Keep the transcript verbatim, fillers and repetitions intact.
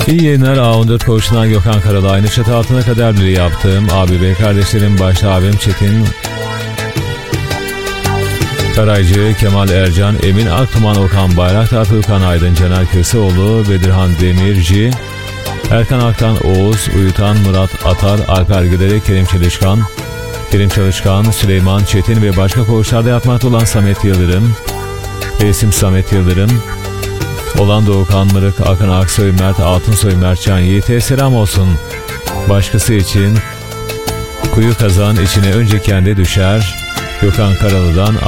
İyi yayınlar. A on dört Koğuşu'ndan Gökhan Karalı. Aynı çatı altına kadar biri yaptığım abi bey kardeşlerim, başta abim Çetin Karaycı, Kemal Ercan, Emin Aktuman, Okan Bayraktar, Furkan Aydın, Caner Köseoğlu, Bedirhan Demirci, Erkan Aktan, Oğuz Uyutan, Murat Atar, Alper Gülerek, Kerim Çalışkan, Kerim Çalışkan, Süleyman Çetin ve başka koğuşlarda yatmakta olan Samet Yıldırım, Resim Samet Yıldırım, Olan Doğukan Mırık, Akın Aksoy, Mert Altunsoy, Mertcan Yiğit'e selam olsun. Başkası için kuyu kazan içine önce kendi düşer. Gökhan Karalı'dan